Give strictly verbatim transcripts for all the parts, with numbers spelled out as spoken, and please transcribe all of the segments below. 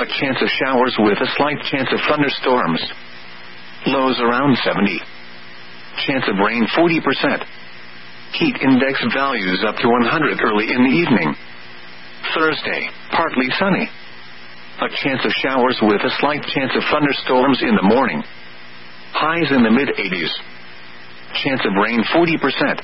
A chance of showers with a slight chance of thunderstorms. Lows around seventy. Chance of rain forty percent. Heat index values up to one hundred early in the evening. Thursday, partly sunny. A chance of showers with a slight chance of thunderstorms in the morning. Highs in the mid-eighties. Chance of rain forty percent.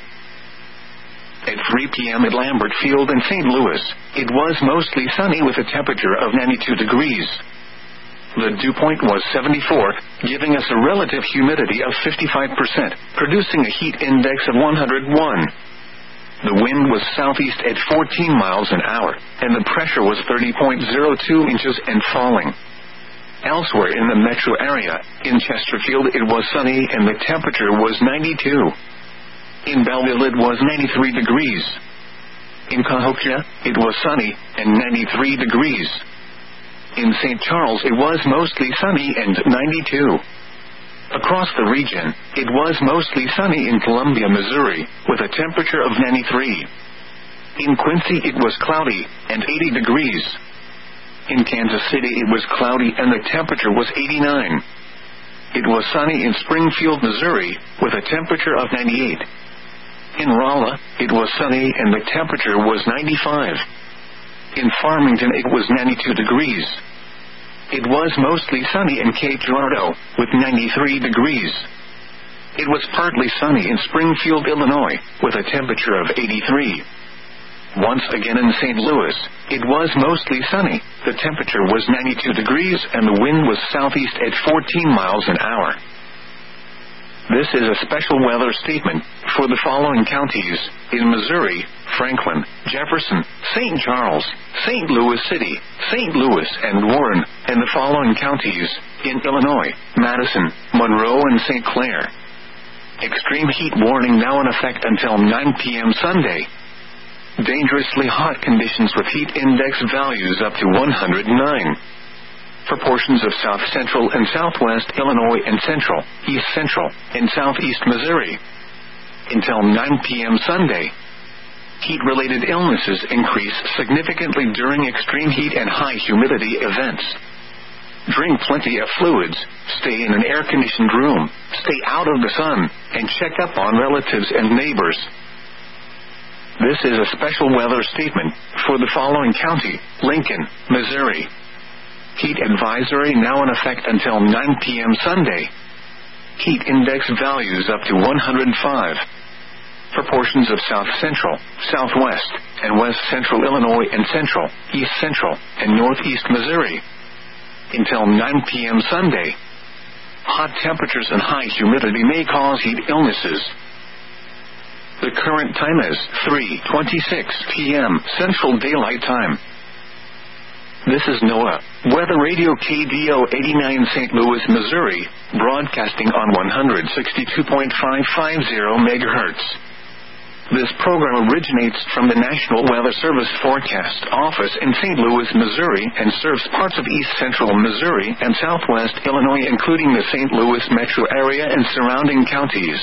At three p.m. at Lambert Field in Saint Louis, it was mostly sunny with a temperature of ninety-two degrees. The dew point was seventy-four, giving us a relative humidity of fifty-five percent, producing a heat index of one hundred one. The wind was southeast at fourteen miles an hour, and the pressure was thirty point zero two inches and falling. Elsewhere in the metro area, in Chesterfield it was sunny and the temperature was ninety-two. In Belleville it was ninety-three degrees. In Cahokia, it was sunny and ninety-three degrees. In Saint Charles it was mostly sunny and ninety-two. Across the region, it was mostly sunny in Columbia, Missouri, with a temperature of ninety-three. In Quincy it was cloudy and eighty degrees. In Kansas City it was cloudy and the temperature was eighty-nine. It was sunny in Springfield, Missouri, with a temperature of ninety-eight. In Rolla, it was sunny and the temperature was ninety-five. In Farmington it was ninety-two degrees. It was mostly sunny in Cape Girardeau, with ninety-three degrees. It was partly sunny in Springfield, Illinois, with a temperature of eighty-three. Once again in Saint Louis, it was mostly sunny, the temperature was ninety-two degrees and the wind was southeast at fourteen miles an hour. This is a special weather statement for the following counties in Missouri: Franklin, Jefferson, Saint Charles, Saint Louis City, Saint Louis and Warren, and the following counties in Illinois: Madison, Monroe and Saint Clair. Extreme heat warning now in effect until nine p.m. Sunday. Dangerously hot conditions with heat index values up to one hundred nine. For portions of south central and southwest Illinois and central, east central, and southeast Missouri. Until nine p.m. Sunday. Heat-related illnesses increase significantly during extreme heat and high humidity events. Drink plenty of fluids, stay in an air-conditioned room, stay out of the sun, and check up on relatives and neighbors. This is a special weather statement for the following county: Lincoln, Missouri. Heat advisory now in effect until nine p.m. Sunday. Heat index values up to one hundred five. For portions of south central, southwest, and west central Illinois and central, east central, and northeast Missouri. Until nine p.m. Sunday. Hot temperatures and high humidity may cause heat illnesses. The current time is three twenty-six p.m. Central Daylight Time. This is NOAA, Weather Radio K D O eighty-nine Saint Louis, Missouri, broadcasting on one sixty-two point five five zero megahertz. This program originates from the National Weather Service Forecast Office in Saint Louis, Missouri, and serves parts of east central Missouri and southwest Illinois, including the Saint Louis metro area and surrounding counties.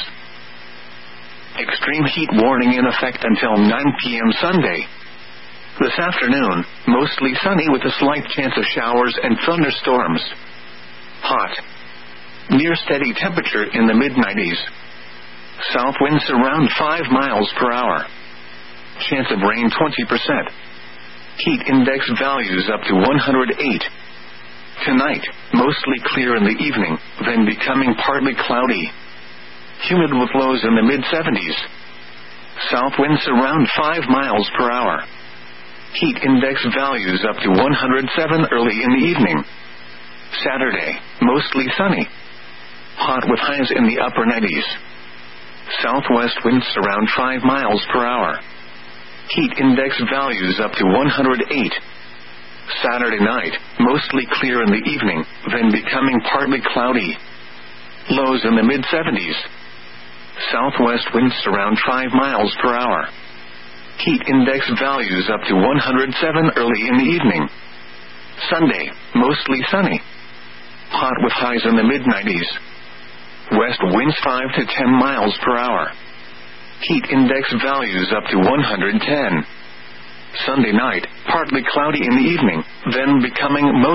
Extreme heat warning in effect until nine p.m. Sunday. This afternoon, mostly sunny with a slight chance of showers and thunderstorms. Hot. Near steady temperature in the mid nineties. South winds around five miles per hour. Chance of rain twenty percent. Heat index values up to one hundred eight. Tonight, mostly clear in the evening, then becoming partly cloudy. Humid with lows in the mid seventies. South winds around five miles per hour. Heat index values up to one hundred seven early in the evening. Saturday, mostly sunny. Hot with highs in the upper nineties. Southwest winds around five miles per hour. Heat index values up to one hundred eight. Saturday night, mostly clear in the evening, then becoming partly cloudy. Lows in the mid seventies. Southwest winds around five miles per hour. Heat index values up to one hundred seven early in the evening. Sunday, mostly sunny. Hot with highs in the mid nineties. West winds five to ten miles per hour. Heat index values up to one hundred ten. Sunday night, partly cloudy in the evening, then becoming mostly